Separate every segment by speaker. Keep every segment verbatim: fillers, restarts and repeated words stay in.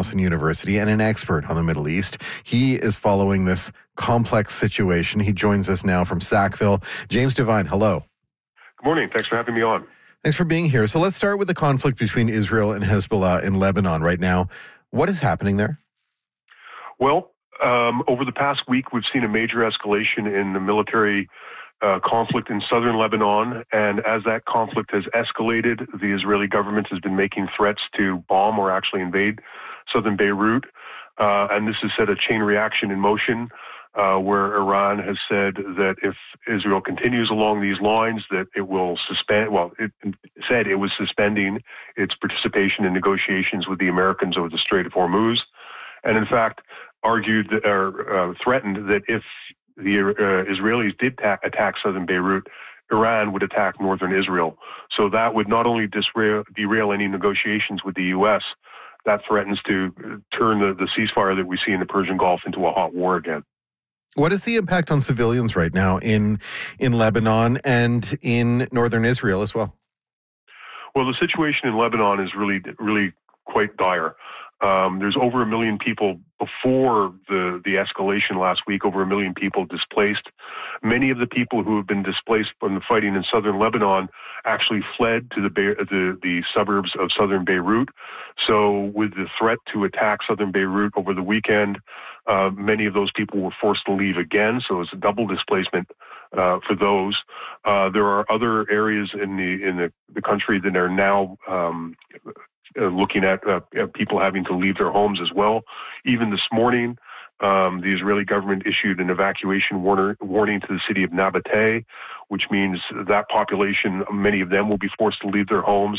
Speaker 1: Towson University and an expert on the Middle East. He is following this complex situation. He joins us now from Sackville. James Devine, hello.
Speaker 2: Good morning. Thanks for having me on.
Speaker 1: Thanks for being here. So let's start with the conflict between Israel and Hezbollah in Lebanon right now. What is happening there?
Speaker 2: Well, um, over the past week, we've seen a major escalation in the military uh, conflict in southern Lebanon. And as that conflict has escalated, the Israeli government has been making threats to bomb or actually invade southern Beirut. Uh, and this has set a chain reaction in motion. Uh, where Iran has said that if Israel continues along these lines, that it will suspend, well, it said it was suspending its participation in negotiations with the Americans over the Strait of Hormuz, and in fact argued that, or uh, threatened that if the uh, Israelis did ta- attack southern Beirut, Iran would attack northern Israel. So that would not only disrail, derail any negotiations with the U S, that threatens to turn the, the ceasefire that we see in the Persian Gulf into a hot war again.
Speaker 1: What is the impact on civilians right now in in Lebanon and in northern Israel as well?
Speaker 2: Well, the situation in Lebanon is really, really quite dire. Um, there's over a million people before the, the escalation last week, over a million people displaced. Many of the people who have been displaced from the fighting in southern Lebanon actually fled to the, the, the suburbs of southern Beirut. So with the threat to attack southern Beirut over the weekend, uh, many of those people were forced to leave again. So it's a double displacement uh, for those. Uh, there are other areas in the in the, the country that are now um, Uh, looking at uh, people having to leave their homes as well. Even this morning, um, the Israeli government issued an evacuation warner, warning to the city of Nabateh, which means that population, many of them will be forced to leave their homes.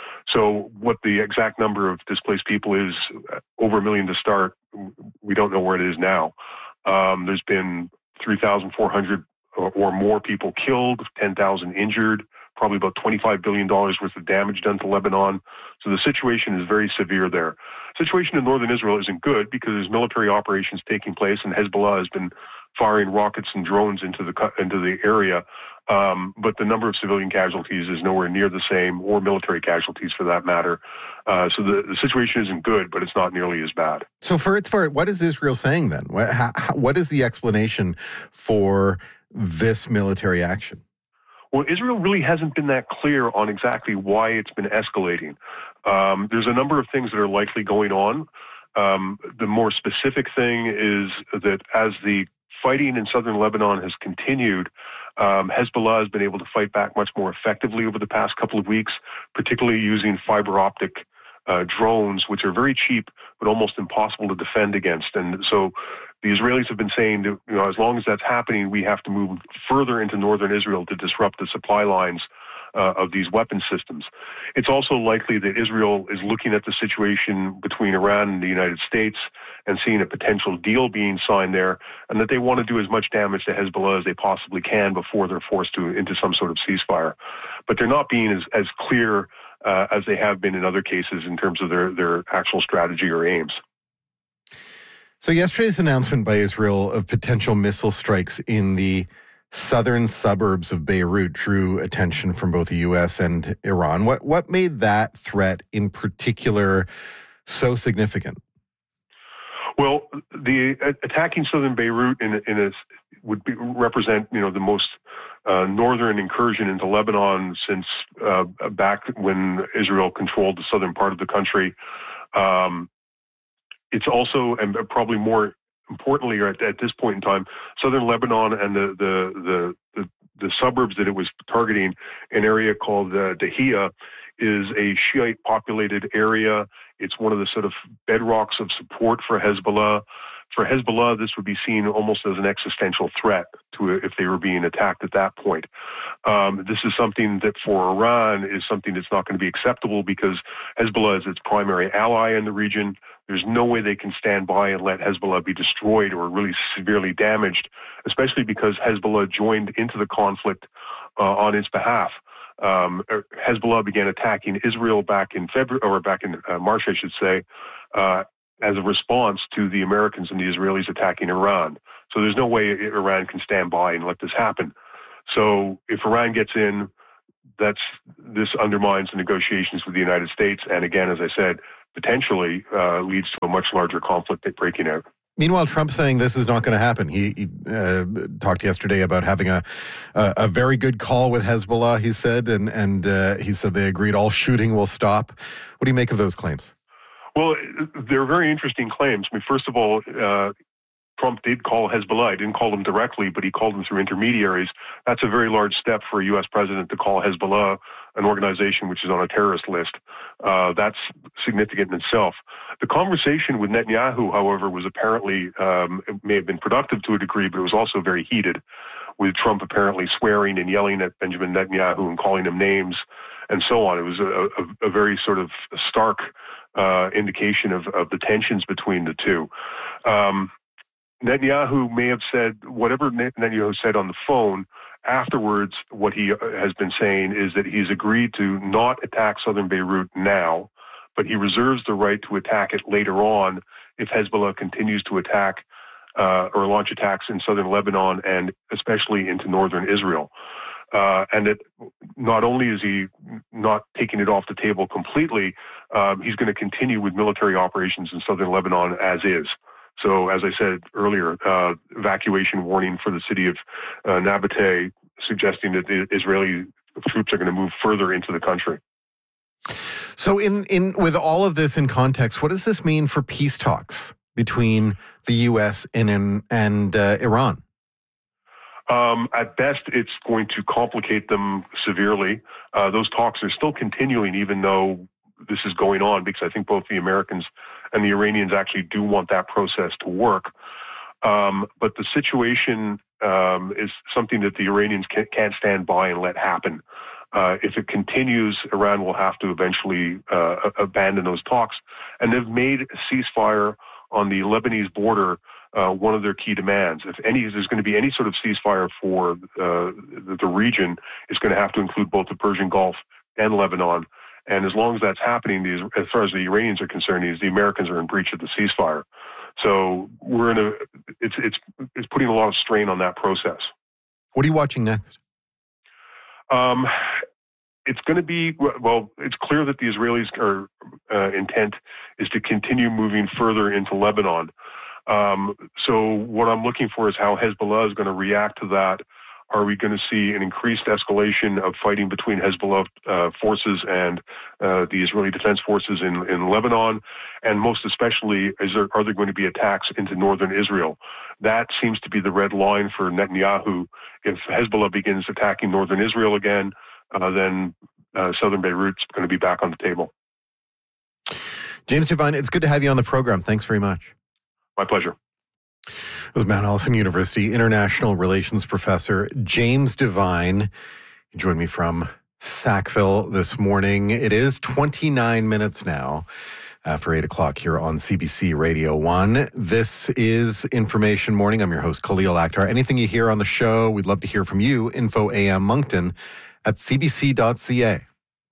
Speaker 2: So what the exact number of displaced people is, over a million to start, we don't know where it is now. Um, there's been three thousand four hundred or more people killed, ten thousand injured, probably about twenty-five billion dollars worth of damage done to Lebanon. So the situation is very severe there. Situation in northern Israel isn't good because there's military operations taking place, and Hezbollah has been firing rockets and drones into the into the area. Um, but the number of civilian casualties is nowhere near the same, or military casualties for that matter. Uh, so the, the situation isn't good, but it's not nearly as bad.
Speaker 1: So for its part, what is Israel saying then? What, how, what is the explanation for this military action?
Speaker 2: Well, Israel really hasn't been that clear on exactly why it's been escalating. Um, there's a number of things that are likely going on. Um, the more specific thing is that as the fighting in southern Lebanon has continued, um, Hezbollah has been able to fight back much more effectively over the past couple of weeks, particularly using fiber optic uh, drones, which are very cheap but almost impossible to defend against. And so the Israelis have been saying that, you know, as long as that's happening, we have to move further into northern Israel to disrupt the supply lines uh, of these weapon systems. It's also likely that Israel is looking at the situation between Iran and the United States and seeing a potential deal being signed there, and that they want to do as much damage to Hezbollah as they possibly can before they're forced to into some sort of ceasefire. But they're not being as, as clear uh, as they have been in other cases in terms of their, their actual strategy or aims.
Speaker 1: So yesterday's announcement by Israel of potential missile strikes in the southern suburbs of Beirut drew attention from both the U S and Iran. What what made that threat in particular so significant?
Speaker 2: Well, the uh, attacking southern Beirut in, in a, would be, represent, you know, the most uh, northern incursion into Lebanon since uh, back when Israel controlled the southern part of the country. Um, It's also, and probably more importantly at, at this point in time, southern Lebanon and the the the, the, the suburbs that it was targeting, an area called uh, Dahia, is a Shiite populated area. It's one of the sort of bedrocks of support for Hezbollah. For Hezbollah, this would be seen almost as an existential threat to if they were being attacked at that point. Um, this is something that for Iran is something that's not going to be acceptable because Hezbollah is its primary ally in the region. There's no way they can stand by and let Hezbollah be destroyed or really severely damaged, especially because Hezbollah joined into the conflict uh, on its behalf. Um, Hezbollah began attacking Israel back in February, or back in uh, March, I should say, uh, as a response to the Americans and the Israelis attacking Iran. So there's no way Iran can stand by and let this happen. So if Iran gets in, that's this undermines the negotiations with the United States. And again, as I said, potentially uh, leads to a much larger conflict breaking out.
Speaker 1: Meanwhile, Trump's saying this is not going to happen. He, he uh, talked yesterday about having a, a a very good call with Hezbollah, he said, and, and uh, he said they agreed all shooting will stop. What do you make of those claims?
Speaker 2: Well, they're very interesting claims. I mean, first of all, uh, Trump did call Hezbollah. He didn't call them directly, but he called them through intermediaries. That's a very large step for a U S president to call Hezbollah an organization which is on a terrorist list. Uh, that's significant in itself. The conversation with Netanyahu, however, was apparently, um, it may have been productive to a degree, but it was also very heated, with Trump apparently swearing and yelling at Benjamin Netanyahu and calling him names and so on. It was a, a, a very sort of stark uh, indication of, of the tensions between the two. Um, Netanyahu may have said whatever Netanyahu said on the phone. Afterwards, what he has been saying is that he's agreed to not attack southern Beirut now, but he reserves the right to attack it later on if Hezbollah continues to attack uh, or launch attacks in southern Lebanon and especially into northern Israel. Uh, and that not only is he not taking it off the table completely, um, he's going to continue with military operations in southern Lebanon as is. So, as I said earlier, uh, evacuation warning for the city of uh, Nabateh, suggesting that the Israeli troops are going to move further into the country.
Speaker 1: So, in, in with all of this in context, what does this mean for peace talks between the U S and and uh, Iran?
Speaker 2: Um, at best, it's going to complicate them severely. Uh, those talks are still continuing, even though this is going on, because I think both the Americans and the Iranians actually do want that process to work. Um, but the situation um, is something that the Iranians can't, can't stand by and let happen. Uh, if it continues, Iran will have to eventually uh, abandon those talks. And they've made a ceasefire on the Lebanese border uh, one of their key demands. If any, there's going to be any sort of ceasefire for uh, the, the region, it's going to have to include both the Persian Gulf and Lebanon. And as long as that's happening, these, as far as the Iranians are concerned, these, the Americans are in breach of the ceasefire. So we're in a, it's it's it's putting a lot of strain on that process.
Speaker 1: What are you watching next?
Speaker 2: Um, it's going to be, well, it's clear that the Israelis' are, uh, intent is to continue moving further into Lebanon. Um, so what I'm looking for is how Hezbollah is going to react to that. Are we going to see an increased escalation of fighting between Hezbollah uh, forces and uh, the Israeli Defense Forces in, in Lebanon? And most especially, is there, are there going to be attacks into northern Israel? That seems to be the red line for Netanyahu. If Hezbollah begins attacking northern Israel again, uh, then uh, southern Beirut's going to be back on the table.
Speaker 1: James Devine, it's good to have you on the program. Thanks very much.
Speaker 2: My pleasure.
Speaker 1: It was Mount Allison University International Relations Professor James Devine. He joined me from Sackville this morning. It is twenty-nine minutes now after eight o'clock here on C B C Radio one. This is Information Morning. I'm your host, Khalil Akhtar. Anything you hear on the show, we'd love to hear from you. Info A M Moncton at c b c dot c a.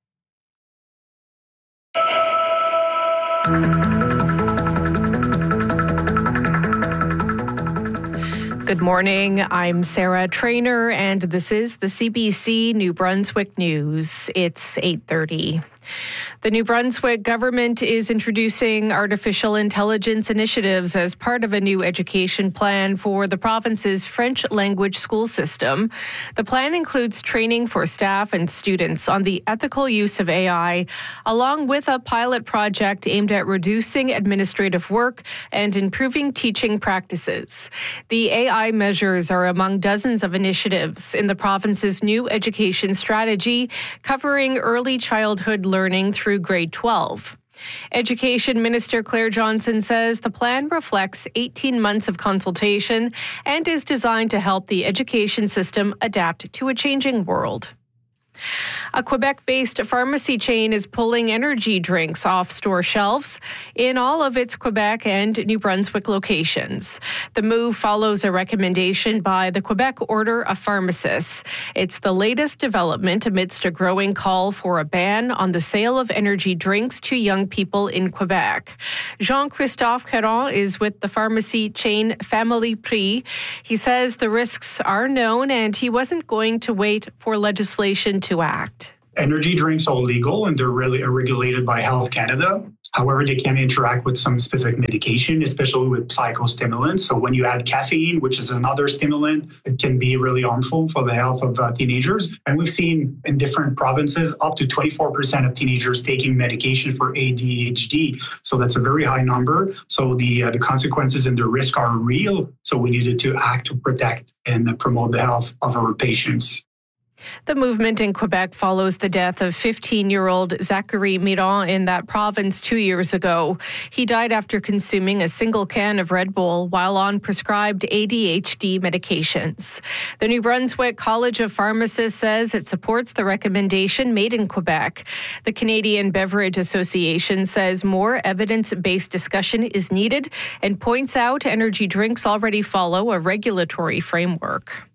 Speaker 3: Good morning. I'm Sarah Trainer, and this is the C B C New Brunswick News. It's eight thirty. The New Brunswick government is introducing artificial intelligence initiatives as part of a new education plan for the province's French language school system. The plan includes training for staff and students on the ethical use of A I, along with a pilot project aimed at reducing administrative work and improving teaching practices. The A I measures are among dozens of initiatives in the province's new education strategy, covering early childhood learning through grade twelve. Education Minister Claire Johnson says the plan reflects eighteen months of consultation and is designed to help the education system adapt to a changing world. A Quebec-based pharmacy chain is pulling energy drinks off store shelves in all of its Quebec and New Brunswick locations. The move follows a recommendation by the Quebec Order of Pharmacists. It's the latest development amidst a growing call for a ban on the sale of energy drinks to young people in Quebec. Jean-Christophe Caron is with the pharmacy chain Family Prix. He says the risks are known and he wasn't going to wait for legislation to act.
Speaker 4: Energy drinks are legal and they're really regulated by Health Canada. However, they can interact with some specific medication, especially with psychostimulants. So when you add caffeine, which is another stimulant, it can be really harmful for the health of uh, teenagers. And we've seen in different provinces up to twenty-four percent of teenagers taking medication for A D H D. So that's a very high number. So the uh, the consequences and the risk are real. So we needed to act to protect and promote the health of our patients.
Speaker 3: The movement in Quebec follows the death of fifteen-year-old Zachary Miron in that province two years ago. He died after consuming a single can of Red Bull while on prescribed A D H D medications. The New Brunswick College of Pharmacists says it supports the recommendation made in Quebec. The Canadian Beverage Association says more evidence-based discussion is needed and points out energy drinks already follow a regulatory framework.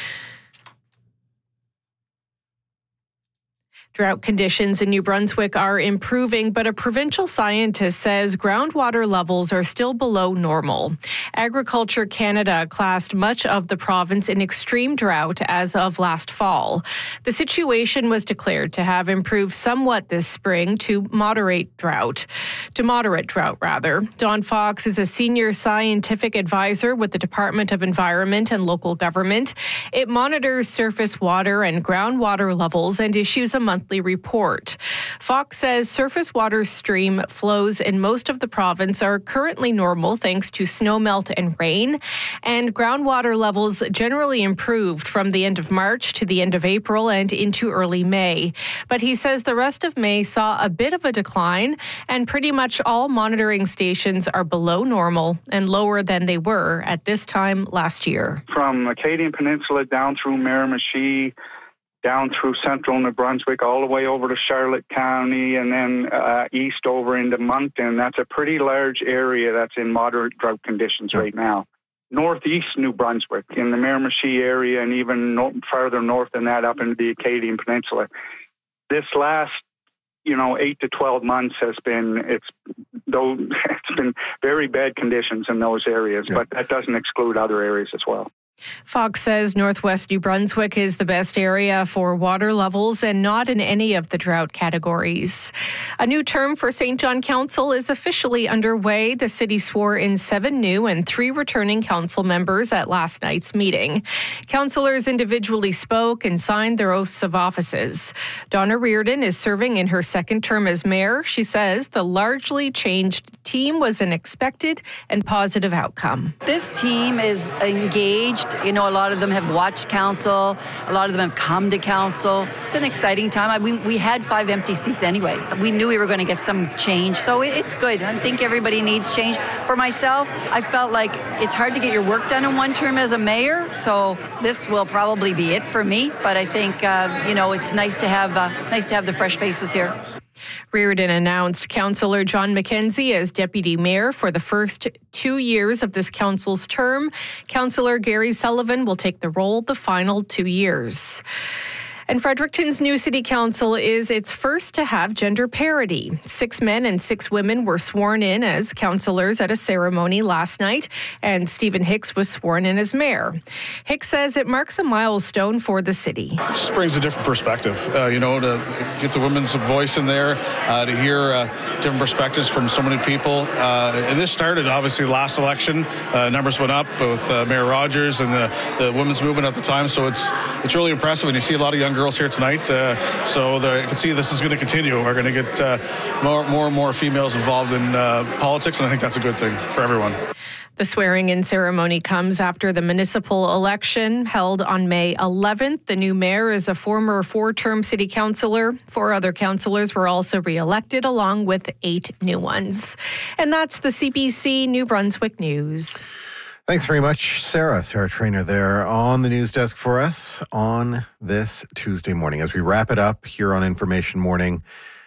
Speaker 3: Drought conditions in New Brunswick are improving, but a provincial scientist says groundwater levels are still below normal. Agriculture Canada classed much of the province in extreme drought as of last fall. The situation was declared to have improved somewhat this spring to moderate drought. To moderate drought, rather. Don Fox is a senior scientific advisor with the Department of Environment and Local Government. It monitors surface water and groundwater levels and issues a monthly report. Fox says surface water stream flows in most of the province are currently normal thanks to snowmelt and rain, and groundwater levels generally improved from the end of March to the end of April and into early May. But he says the rest of May saw a bit of a decline, and pretty much all monitoring stations are below normal and lower than they were at this time last year.
Speaker 5: From Acadian Peninsula down through Miramichi, down through central New Brunswick, all the way over to Charlotte County, and then uh, east over into Moncton. That's a pretty large area that's in moderate drought conditions right now. Northeast New Brunswick, in the Miramichi area, and even no, farther north than that, up into the Acadian Peninsula. This last, you know, eight to twelve months has been it's though it's been very bad conditions in those areas, yeah. But that doesn't exclude other areas as well.
Speaker 3: Fox says Northwest New Brunswick is the best area for water levels and not in any of the drought categories. A new term for Saint John Council is officially underway. The city swore in seven new and three returning council members at last night's meeting. Councillors individually spoke and signed their oaths of offices. Donna Reardon is serving in her second term as mayor. She says the largely changed team was an expected and positive outcome.
Speaker 6: This team is engaged. You know, a lot of them have watched council. A lot of them have come to council. It's an exciting time. I mean, we had five empty seats anyway. We knew we were going to get some change, so it's good. I think everybody needs change. For myself, I felt like it's hard to get your work done in one term as a mayor, so this will probably be it for me. But I think, uh, you know, it's nice to have uh, nice to have the fresh faces here.
Speaker 3: Reardon announced Councillor John McKenzie as deputy mayor for the first two years of this council's term. Councillor Gary Sullivan will take the role the final two years. And Fredericton's new city council is its first to have gender parity. Six men and six women were sworn in as councillors at a ceremony last night, and Stephen Hicks was sworn in as mayor. Hicks says it marks a milestone for the city.
Speaker 7: It just brings a different perspective, uh, you know, to get the women's voice in there, uh, to hear uh, different perspectives from so many people. Uh, and this started, obviously, last election. Uh, numbers went up with uh, Mayor Rogers and the, the women's movement at the time, so it's it's really impressive, and you see a lot of young girls here tonight, uh, so the, you can see this is going to continue. We're going to get uh, more, more and more females involved in uh, politics, and I think that's a good thing for everyone.
Speaker 3: The swearing-in ceremony comes after the municipal election held on May eleventh. The new mayor is a former four-term city councillor. Four other councillors were also re-elected, along with eight new ones. And that's the C B C New Brunswick News.
Speaker 1: Thanks very much, Sarah. Sarah Trainer there on the news desk for us on this Tuesday morning. As we wrap it up here on Information Morning,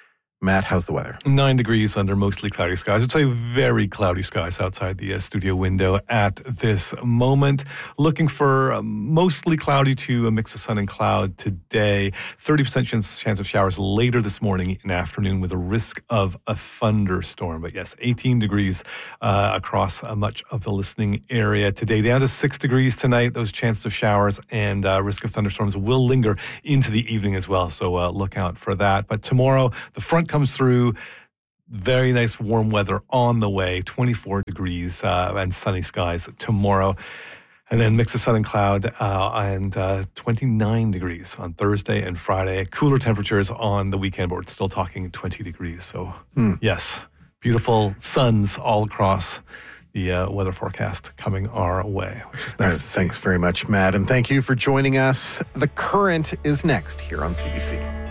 Speaker 1: Matt, how's the weather?
Speaker 8: Nine degrees under mostly cloudy skies. I'd say very cloudy skies outside the uh, studio window at this moment. Looking for uh, mostly cloudy to a mix of sun and cloud today. thirty percent chance, chance of showers later this morning and afternoon with a risk of a thunderstorm. But yes, eighteen degrees uh, across uh, much of the listening area today. Down to six degrees tonight. Those chances of showers and uh, risk of thunderstorms will linger into the evening as well. So uh, look out for that. But tomorrow, the front comes through. Very nice warm weather on the way, twenty-four degrees uh, and sunny skies tomorrow. And then mix of sun and cloud uh, and uh, twenty-nine degrees on Thursday and Friday. Cooler temperatures on the weekend, but we're still talking twenty degrees. So hmm. yes, beautiful suns all across the uh, weather forecast coming our way, which is nice.
Speaker 1: Right, thanks very much, Matt. And thank you for joining us. The Current is next here on C B C.